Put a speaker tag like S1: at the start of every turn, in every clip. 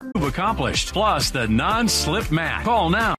S1: Accomplished. Plus the non-slip mat. Call now.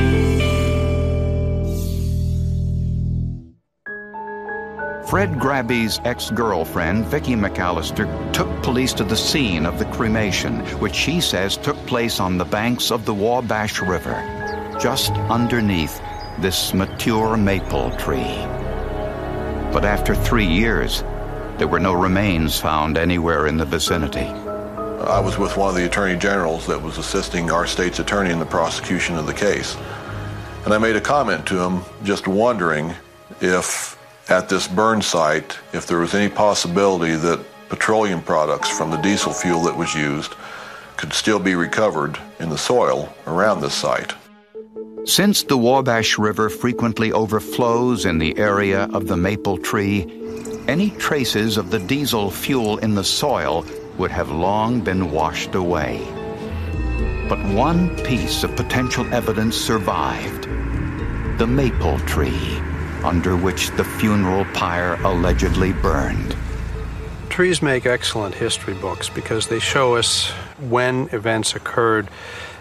S2: Fred Grabby's ex-girlfriend, Vicki McAllister, took police to the scene of the cremation, which she says took place on the banks of the Wabash River, just underneath this mature maple tree. But after 3 years, there were no remains found anywhere in the vicinity.
S3: I was with one of the attorney generals that was assisting our state's attorney in the prosecution of the case. And I made a comment to him, just wondering if at this burn site, if there was any possibility that petroleum products from the diesel fuel that was used could still be recovered in the soil around this site.
S2: Since the Wabash River frequently overflows in the area of the maple tree, any traces of the diesel fuel in the soil would have long been washed away. But one piece of potential evidence survived: the maple tree under which the funeral pyre allegedly burned.
S4: Trees make excellent history books because they show us when events occurred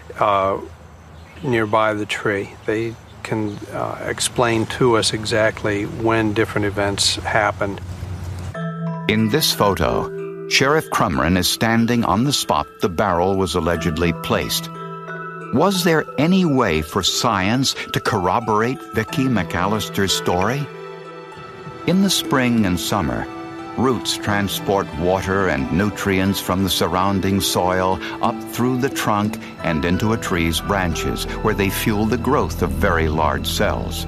S4: nearby the tree. They can explain to us exactly when different events happened.
S2: In this photo, Sheriff Crumrin is standing on the spot the barrel was allegedly placed. Was there any way for science to corroborate Vicki McAllister's story? In the spring and summer, roots transport water and nutrients from the surrounding soil up through the trunk and into a tree's branches, where they fuel the growth of very large cells.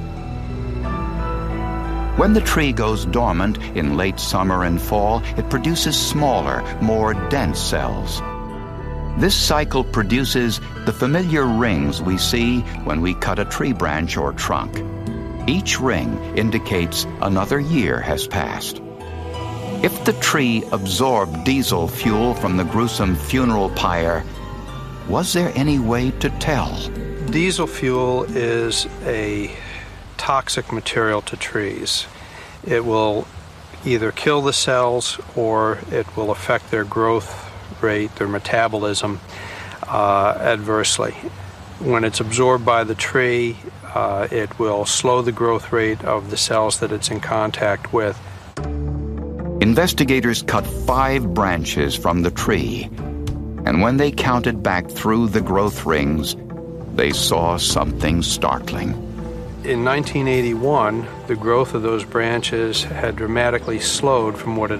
S2: When the tree goes dormant in late summer and fall, it produces smaller, more dense cells. This cycle produces the familiar rings we see when we cut a tree branch or trunk. Each ring indicates another year has passed. If the tree absorbed diesel fuel from the gruesome funeral pyre, was there any way to tell?
S4: Diesel fuel is a toxic material to trees. It will either kill the cells or it will affect their growth rate, their metabolism, adversely. When it's absorbed by the tree, it will slow the growth rate of the cells that it's in contact with.
S2: Investigators cut 5 branches from the tree, and when they counted back through the growth rings, they saw something startling.
S4: In 1981, the growth of those branches had dramatically slowed from what it